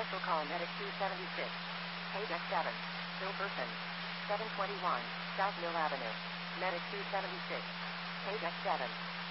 Also call Medic 276. Page X7. Bill person. 721 South Mill Avenue. Medic 276. Page X7.